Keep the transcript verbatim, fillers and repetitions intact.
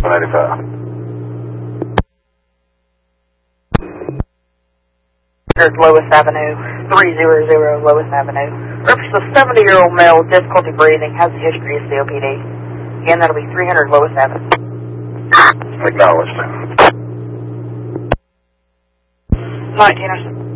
seven eighty-five. Lois Avenue, three hundred Lois Avenue. Reference a seventy-year-old male, difficulty breathing, has a history of C O P D. Again, that'll be three hundred Lois Avenue. Acknowledged. nineteen oh seven.